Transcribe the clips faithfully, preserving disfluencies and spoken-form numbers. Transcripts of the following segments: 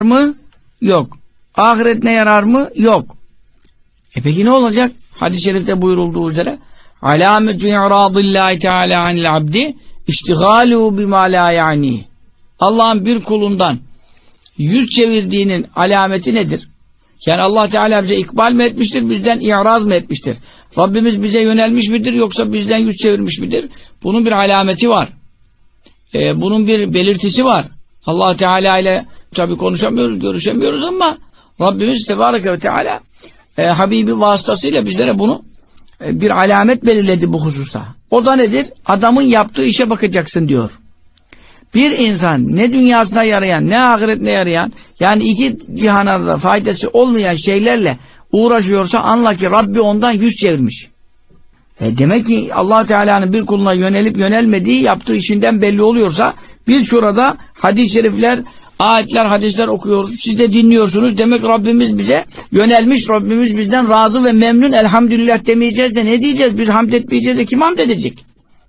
mı? Yok. Ahiret ne yarar mı? Yok. E peki ne olacak? Hadis-i şerifte buyurulduğu üzere alâmetü i'râdillâhi teâlâ anil abdi iştigâlû bimâ lâ ya'nîh. Allah'ın bir kulundan yüz çevirdiğinin alameti nedir? Yani Allah Teala bize ikbal mi etmiştir, bizden i'raz mı etmiştir? Rabbimiz bize yönelmiş midir yoksa bizden yüz çevirmiş midir? Bunun bir alameti var. Ee, bunun bir belirtisi var. Allah Teala ile tabi konuşamıyoruz, görüşemiyoruz ama Rabbimiz Tebareke ve Teala e, Habibi vasıtasıyla bizlere bunu e, bir alamet belirledi bu hususta. O da nedir? Adamın yaptığı işe bakacaksın diyor. Bir insan ne dünyasına yarayan, ne ahiretine yarayan, yani iki cihanlarda faydası olmayan şeylerle uğraşıyorsa anla ki Rabbi ondan yüz çevirmiş. E demek ki Allah Teala'nın bir kuluna yönelip yönelmediği yaptığı işinden belli oluyorsa biz şurada hadis-i şerifler, ayetler, hadisler okuyoruz. Siz de dinliyorsunuz. Demek Rabbimiz bize yönelmiş. Rabbimiz bizden razı ve memnun. Elhamdülillah demeyeceğiz de ne diyeceğiz? Biz hamd etmeyeceğiz de kim hamd edecek?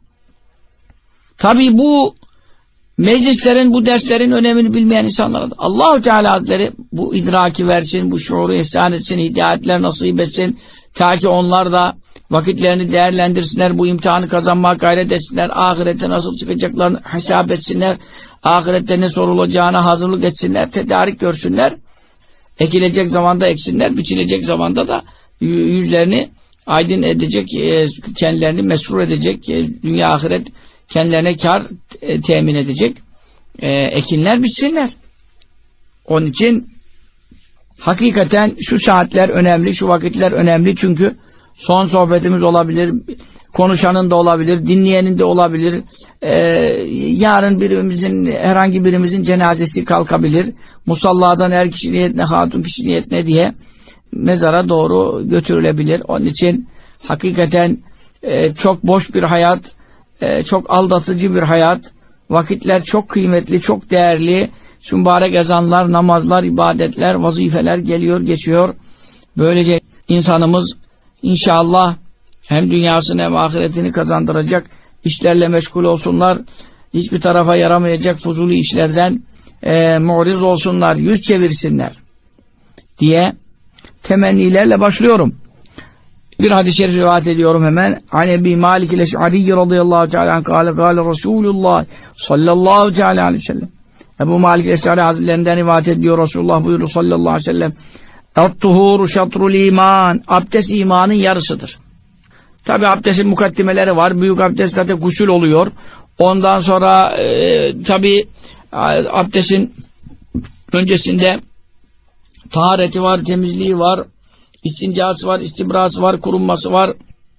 Tabii bu meclislerin, bu derslerin önemini bilmeyen insanlara da Allah-u Teala Hazretleri bu idraki versin, bu şuuru ihsan etsin, hidayetler nasip etsin. Ta ki onlar da vakitlerini değerlendirsinler, bu imtihanı kazanmaya gayret etsinler, ahirette nasıl çıkacaklarını hesap etsinler, ahirette ne sorulacağına hazırlık etsinler, tedarik görsünler, ekilecek zamanda eksinler, biçilecek zamanda da yüzlerini aydın edecek, kendilerini mesrur edecek, dünya ahiret kendilerine kar temin edecek ekinler biçsinler. Onun için hakikaten şu saatler önemli, şu vakitler önemli çünkü son sohbetimiz olabilir, konuşanın da olabilir, dinleyenin de olabilir. Ee, yarın birimizin, herhangi birimizin cenazesi kalkabilir. Musalladan er kişi niyetine, hatun kişi niyetine diye mezara doğru götürülebilir. Onun için hakikaten e, çok boş bir hayat, e, çok aldatıcı bir hayat. Vakitler çok kıymetli, çok değerli. Şu mübarek ezanlar, namazlar, ibadetler, vazifeler geliyor, geçiyor. Böylece insanımız İnşallah hem dünyasını hem ahiretini kazandıracak işlerle meşgul olsunlar. Hiçbir tarafa yaramayacak fuzuli işlerden e, mu'riz olsunlar, yüz çevirsinler diye temennilerle başlıyorum. Bir hadis-i şerif rivayet ediyorum hemen. An Ebi Malik el-Eş'ari radıyallahu teala anh kâle kâle Resulullah sallallahu teala aleyhi ve sellem. Ebu Malik el-Eş'ari hazretlerinden rivayet ediyor. Resulullah buyurdu sallallahu aleyhi ve sellem. Et-tuhuru şatrul iman. Abdest imanın yarısıdır. Tabi abdestin mukaddimeleri var. Büyük abdest zaten gusül oluyor. Ondan sonra e, tabi abdestin öncesinde tahareti var, temizliği var, istincası var, istibrası var, kurunması var,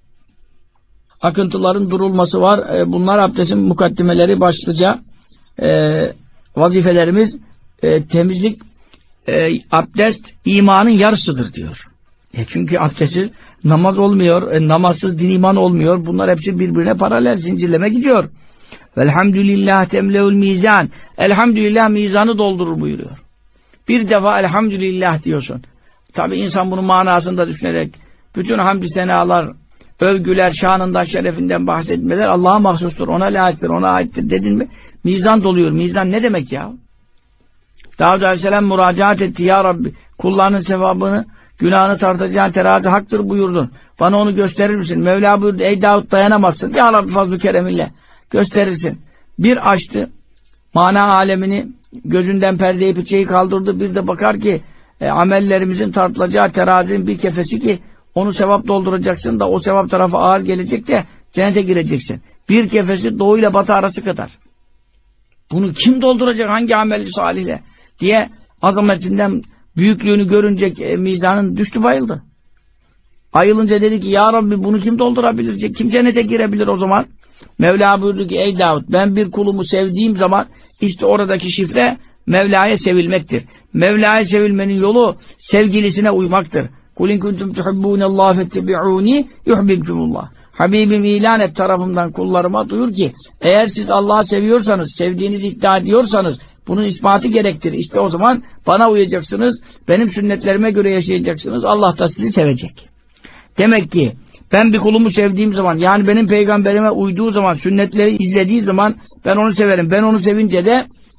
akıntıların durulması var. E, bunlar abdestin mukaddimeleri başlıca e, vazifelerimiz. E, temizlik, E, abdest imanın yarısıdır diyor. E çünkü abdestsiz namaz olmuyor, e, namazsız din iman olmuyor. Bunlar hepsi birbirine paralel, zincirleme gidiyor. Velhamdülillah temleul mizan. Elhamdülillah mizanı doldurur buyuruyor. Bir defa elhamdülillah diyorsun. Tabi insan bunun manasında düşünerek bütün hamd-i senalar, övgüler, şanından, şerefinden bahsetmeler Allah'a mahsustur, ona layıktır, ona aittir dedin mi? Mizan doluyor. Mizan ne demek ya? Davud Aleyhisselam müracaat etti. Ya Rabbi kullarının sevabını, günahını tartacağın terazi haktır buyurdun. Bana onu gösterir misin? Mevla buyurdu. Ey Davud dayanamazsın. Ya Rabbi fazl-ı kereminle gösterirsin. Bir açtı. Mana alemini gözünden perdeyi piçeyi kaldırdı. Bir de bakar ki e, amellerimizin tartılacağı terazinin bir kefesi ki onu sevap dolduracaksın da o sevap tarafı ağır gelecek de cennete gireceksin. Bir kefesi doğuyla batı arası kadar. Bunu kim dolduracak? Hangi amelli salihle? Diye azametinden büyüklüğünü görünce e, mizanın düştü bayıldı. Ayılınca dedi ki ya Rabbi bunu kim doldurabilecek? Kim cennete girebilir o zaman? Mevla buyurdu ki ey Davud ben bir kulumu sevdiğim zaman işte oradaki şifre Mevla'ya sevilmektir. Mevla'ya sevilmenin yolu sevgilisine uymaktır. Kul in kuntum tuhibbûnallâhe fettebi'ûni yuhbibkumullah. Habibim ilan et tarafımdan kullarıma duyur ki eğer siz Allah'ı seviyorsanız, sevdiğinizi iddia ediyorsanız bunun ispatı gerektir. İşte o zaman bana uyacaksınız, benim sünnetlerime göre yaşayacaksınız. Allah da sizi sevecek. Demek ki ben bir kulumu sevdiğim zaman, yani benim peygamberime uyduğu zaman, sünnetleri izlediği zaman ben onu severim. Ben onu sevince de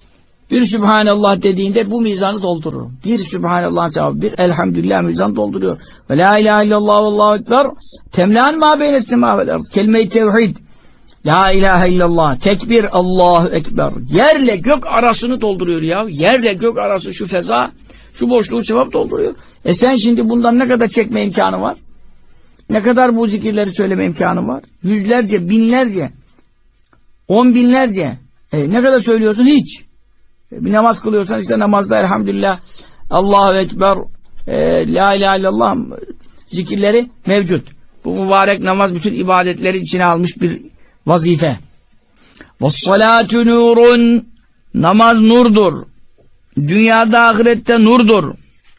Bir Sübhanallah dediğinde bu mizanı doldurur. Bir Sübhanallah sevabı, bir Elhamdülillah mizanı dolduruyor. Ve la ilahe illallah ve allahu ekber. Temlan ma beynet sema vel ard. Kelime-i tevhid. La ilahe illallah. Tekbir Allahu ekber. Yerle gök arasını dolduruyor ya. Yerle gök arası şu feza, şu boşluğu sevap dolduruyor. E sen şimdi bundan ne kadar çekme imkanı var? Ne kadar bu zikirleri söyleme imkanı var? Yüzlerce, binlerce, on binlerce. E ne kadar söylüyorsun? Hiç. Bir namaz kılıyorsan işte namazda elhamdülillah, Allahu Ekber, e, La ilahe illallah zikirleri mevcut. Bu mübarek namaz bütün ibadetleri içine almış bir vazife. وَالصَّلَاتُ nurun. Namaz nurdur. Dünyada ahirette nurdur.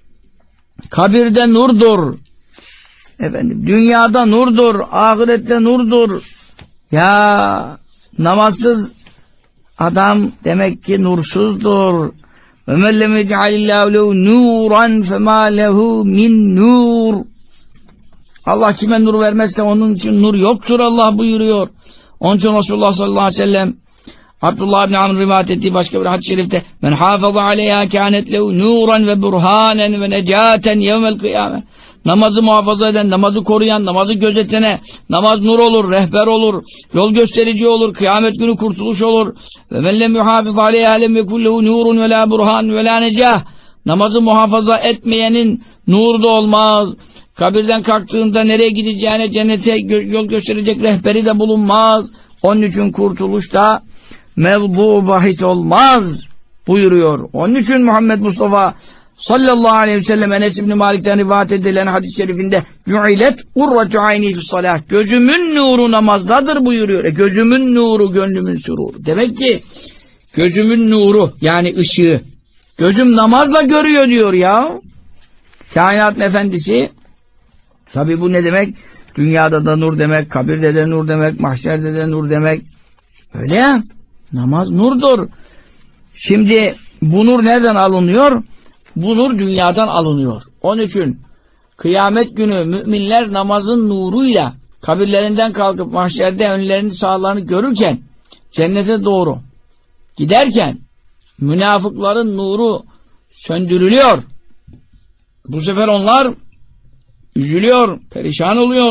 Kabirde nurdur. Efendim, dünyada nurdur, ahirette nurdur. Ya namazsız adam demek ki nursuzdur. Ve men lem yec'alillahu lehu nuran fema lehu min nur. Allah kime nur vermezse onun için nur yoktur, Allah buyuruyor. Onun için Resulullah sallallahu aleyhi ve sellem Abdullah bin Amr rivayet ettiği başka bir hadis-i şerifte men hafaza aleyha kânet lehu nuran ve burhanen ve necaten yevmel kıyame. Namazı muhafaza eden, namazı koruyan, namazı gözetene, namaz nur olur, rehber olur, yol gösterici olur, kıyamet günü kurtuluş olur. Ve men lem yuhafiz aleyha lem yekun lehu nurun ve la burhan ve la necah. Namazı muhafaza etmeyenin nur da olmaz. Kabirden kalktığında nereye gideceğine, cennete yol gösterecek rehberi de bulunmaz. Onun için kurtuluşta mevzu bahis olmaz buyuruyor. Onun için Muhammed Mustafa sallallahu aleyhi ve sellem Enes İbni Malik'ten rivayet edilen hadis-i şerifinde yu'ilet urratu ayni fissalah. Gözümün nuru namazdadır buyuruyor. E, gözümün nuru, gönlümün süruru. Demek ki gözümün nuru yani ışığı. Gözüm namazla görüyor diyor ya. Kainat efendisi. Tabi bu ne demek? Dünyada da nur demek, kabirde de nur demek, mahşerde de nur demek. Öyle ya. Namaz nurdur. Şimdi bu nur nereden alınıyor? Bu nur dünyadan alınıyor. Onun için kıyamet günü müminler namazın nuruyla kabirlerinden kalkıp mahşerde önlerini sağlarını görürken cennete doğru giderken münafıkların nuru söndürülüyor. Bu sefer onlar üzülüyor, perişan oluyor.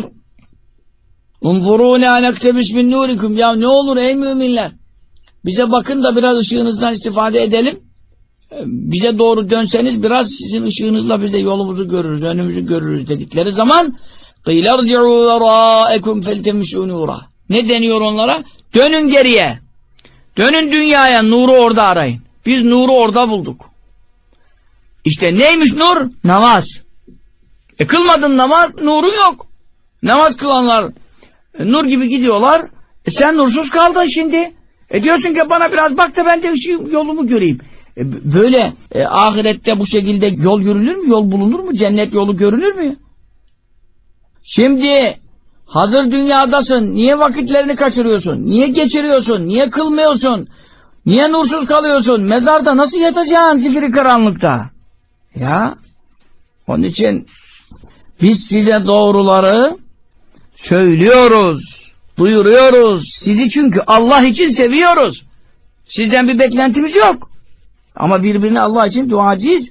Unzurûne anektebis min nurikum. Ya ne olur ey müminler, bize bakın da biraz ışığınızdan istifade edelim. Bize doğru dönseniz biraz sizin ışığınızla biz de yolumuzu görürüz, önümüzü görürüz dedikleri zaman قِيلَ ارْجِعُوا وَرَاءَكُمْ فَلْتَمِسُوا نُورًا. Ne deniyor onlara? Dönün geriye. Dönün dünyaya, nuru orada arayın. Biz nuru orada bulduk. İşte neymiş nur? Namaz. E kılmadın namaz, nurun yok. Namaz kılanlar e, nur gibi gidiyorlar. E sen nursuz kaldın şimdi. E diyorsun ki bana biraz bak da ben de ışığı, yolumu göreyim. E böyle e, ahirette bu şekilde yol yürünür mü? Yol bulunur mu? Cennet yolu görünür mü? Şimdi hazır dünyadasın. Niye vakitlerini kaçırıyorsun? Niye geçiriyorsun? Niye kılmıyorsun? Niye nursuz kalıyorsun? Mezarda nasıl yatacaksın zifiri karanlıkta? Ya onun için biz size doğruları söylüyoruz, duyuruyoruz. Sizi çünkü Allah için seviyoruz. Sizden bir beklentimiz yok. Ama birbirine Allah için duacıyız.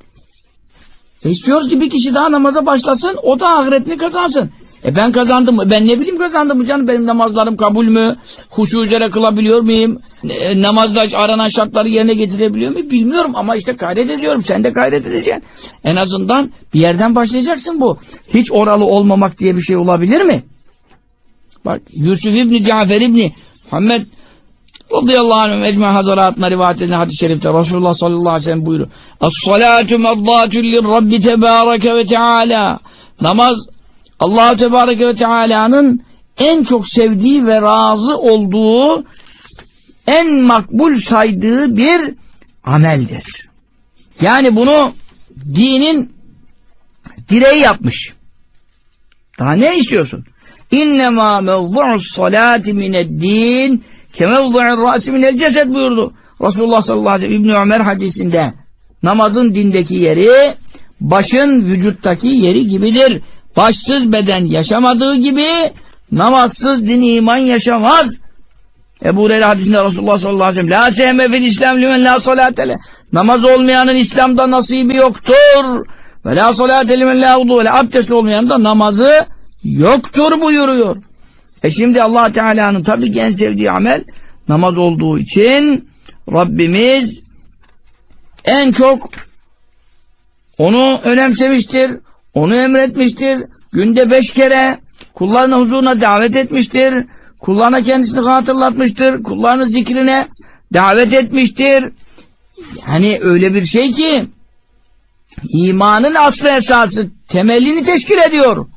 E istiyoruz ki bir kişi daha namaza başlasın, o da ahiretini kazansın. E ben kazandım mı? Ben ne bileyim kazandım mı canım? Benim namazlarım kabul mü? Huşu üzere kılabiliyor muyum? E, namazda aranan şartları yerine getirebiliyor muyum? Bilmiyorum ama işte gayret ediyorum. Sen de gayret edeceksin. En azından bir yerden başlayacaksın bu. Hiç oralı olmamak diye bir şey olabilir mi? Bak Yusuf İbni Cafer İbni Muhammed radıyallahu anh ecma hazaratına rivayet edilen hadis-i şerifte Resulullah sallallahu aleyhi ve sellem buyuruyor. Es-salatu mazzatun lirrabbi tebâreke ve teâlâ. Namaz Allah-u Tebareke ve Teala'nın en çok sevdiği ve razı olduğu, en makbul saydığı bir ameldir. Yani bunu dinin direği yapmış. Daha ne istiyorsun? İnnemâ mevzu'us salâti mineddîn kemevzu'ir râsi minel cesed buyurdu. Resulullah sallallahu aleyhi ve sellem İbn-i Ömer hadisinde namazın dindeki yeri başın vücuttaki yeri gibidir. Başsız beden yaşamadığı gibi namazsız din iman yaşamaz. Ebu Hureyre hadisinde Resulullah sallallahu aleyhi ve sellem la sehme fil İslam limen la salatele. Namaz olmayanın İslam'da nasibi yoktur. Ve la salatele limen la udu. Ve abdest olmayanın da namazı yoktur buyuruyor. E şimdi Allah Teala'nın tabii ki en sevdiği amel namaz olduğu için Rabbimiz en çok onu önemsemiştir, onu emretmiştir. Günde beş kere kullarının huzuruna davet etmiştir. Kullarına kendisini hatırlatmıştır. Kullarının zikrine davet etmiştir. Yani öyle bir şey ki imanın aslı esası temelini teşkil ediyor.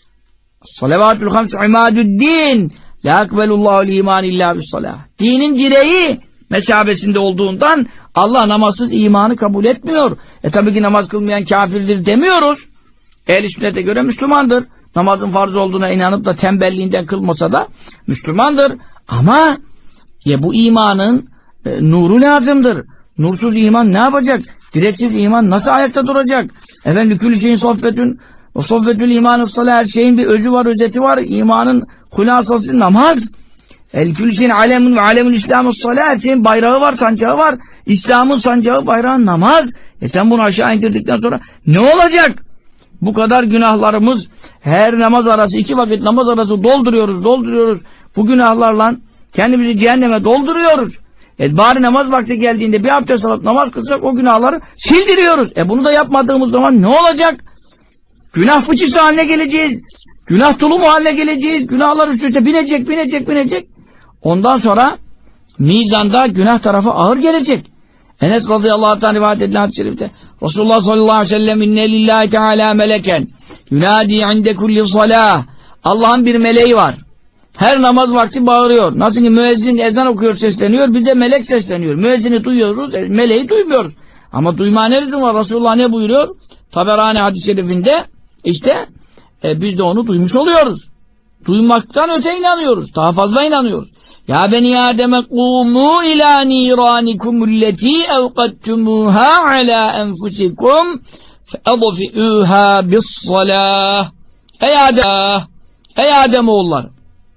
Salavatül hams imadü'd-din la ekbelullahul iman illa bis-salah. Dinin direği mesabesinde olduğundan Allah namazsız imanı kabul etmiyor. E tabii ki namaz kılmayan kafirdir demiyoruz. Ehl-i sünnete göre Müslümandır. Namazın farz olduğuna inanıp da tembelliğinden kılmasa da Müslümandır. Ama ya bu imanın e, nuru lazımdır. Nursuz iman ne yapacak? Direksiz iman nasıl ayakta duracak? Efendim külü şeyin sohbetün o sohbetül imanı salah, her şeyin bir özü var, özeti var. İmanın hulasası namaz. El külü şeyin alemun ve alemül İslam'ı salah, her şeyin bayrağı var, sancağı var. İslam'ın sancağı, bayrağı namaz. E sen bunu aşağı indirdikten sonra ne olacak? Bu kadar günahlarımız her namaz arası, iki vakit namaz arası dolduruyoruz, dolduruyoruz. Bu günahlarla kendimizi cehenneme dolduruyoruz. E bari namaz vakti geldiğinde bir abdest alıp namaz kılsak o günahları sildiriyoruz. E bunu da yapmadığımız zaman ne olacak? Günah fıçısı haline geleceğiz. Günah tulumu haline geleceğiz. Günahlar üst üste binecek, binecek, binecek. Ondan sonra mizanda günah tarafı ağır gelecek. Enes radıyallahu anh rivayet edilen hadis-i şerifte Resulullah sallallahu aleyhi ve sellem inne lillahi teala meleken yunadi inde kulli salah. Allah'ın bir meleği var. Her namaz vakti bağırıyor. Nasıl ki müezzin ezan okuyor, sesleniyor, bir de melek sesleniyor. Müezzini duyuyoruz, meleği duymuyoruz. Ama duyma ne lüzum var? Resulullah ne buyuruyor? Taberani hadis-i şerifinde işte e, biz de onu duymuş oluyoruz. Duymaktan öte inanıyoruz. Daha fazla inanıyoruz. Ya beni Adem'e kumu ila niranikumülleti evkattumuha ala enfusikum feadfi'uha bis-salah. Ey Adem, ey Adem oğulları,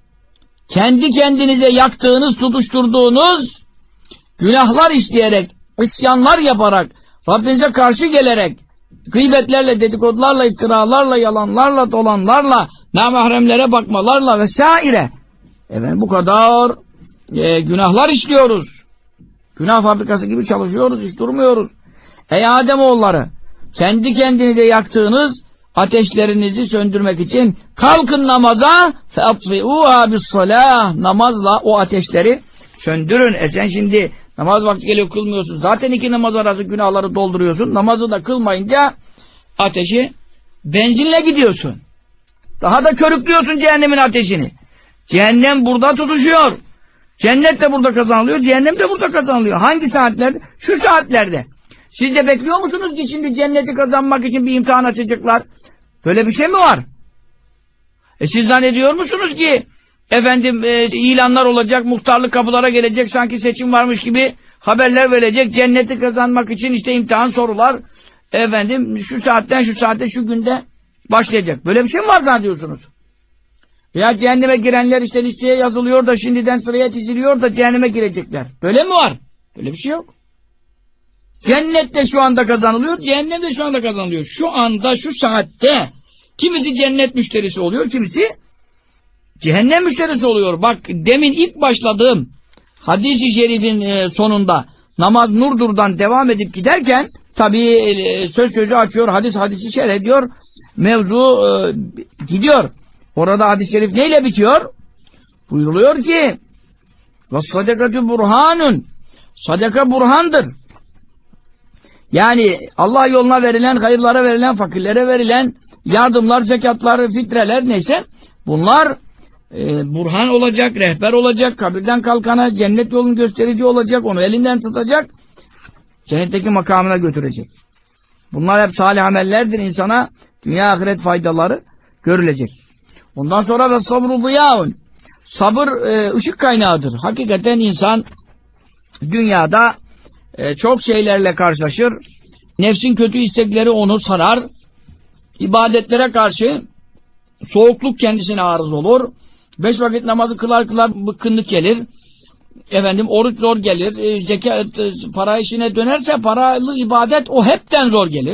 kendi kendinize yaktığınız, tutuşturduğunuz günahlar işleyerek, isyanlar yaparak, Rabbinize karşı gelerek, gıybetlerle, dedikodularla, iftiralarla, yalanlarla, dolanlarla, namahremlere bakmalarla vesaire. Evet, bu kadar e, günahlar işliyoruz. Günah fabrikası gibi çalışıyoruz, hiç durmuyoruz. Ey Ademoğulları, kendi kendinize yaktığınız ateşlerinizi söndürmek için kalkın namaza featfi'uha bis-salah. Namazla o ateşleri söndürün. E sen şimdi namaz vakti geliyor, kılmıyorsun. Zaten iki namaz arası günahları dolduruyorsun. Namazı da kılmayınca ateşi benzinle gidiyorsun. Daha da körüklüyorsun cehennemin ateşini. Cehennem burada tutuşuyor. Cennet de burada kazanılıyor, cehennem de burada kazanılıyor. Hangi saatlerde? Şu saatlerde. Siz de bekliyor musunuz ki şimdi cenneti kazanmak için bir imtihan açacaklar? Böyle bir şey mi var? E siz zannediyor musunuz ki efendim e, ilanlar olacak, muhtarlık kapılara gelecek, sanki seçim varmış gibi haberler verilecek, cenneti kazanmak için işte imtihan, sorular efendim şu saatten şu saatte şu günde başlayacak. Böyle bir şey mi var zannediyorsunuz? Ya cehenneme girenler işte listeye yazılıyor da şimdiden sıraya diziliyor da cehenneme girecekler. Böyle mi var? Böyle bir şey yok. Cennet de şu anda kazanılıyor, cehennem de şu anda kazanılıyor. Şu anda, şu saatte kimisi cennet müşterisi oluyor, kimisi cehennem müşterisi oluyor. Bak demin ilk başladığım hadis-i şerifin sonunda namaz nurdurdan devam edip giderken tabii söz sözü açıyor, hadis hadisi şerh ediyor, mevzu e, gidiyor. Orada hadis-i şerif neyle bitiyor? Buyuruluyor ki وَالصَّدَقَةُ burhanun. Sadaka burhandır. Yani Allah yoluna verilen, hayırlara verilen, fakirlere verilen yardımlar, zekatlar, fitreler neyse bunlar e, burhan olacak, rehber olacak, kabirden kalkana cennet yolunu gösterici olacak, onu elinden tutacak, cennetteki makamına götürecek. Bunlar hep salih amellerdir, insana dünya ahiret faydaları görülecek. Ondan sonra ve sabru ziyaun. Sabır e, ışık kaynağıdır. Hakikaten insan dünyada e, çok şeylerle karşılaşır. Nefsin kötü istekleri onu sarar. İbadetlere karşı soğukluk kendisine arız olur. Beş vakit namazı kılar kılar bıkkınlık gelir. efendim oruç zor gelir, e, zekat, e, para işine dönerse paralı ibadet o hepten zor gelir.